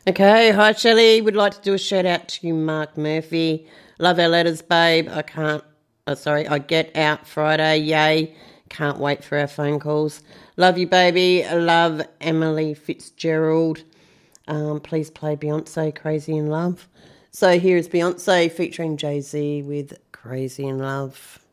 Okay, hi Shelley. Would like to do a shout out to Mark Murphy. Love our letters, babe. I get out Friday. Yay. Can't wait for our phone calls. Love you, baby. Love Emily Fitzgerald. Please play Beyonce, Crazy in Love. So here is Beyonce featuring Jay-Z with Crazy in Love.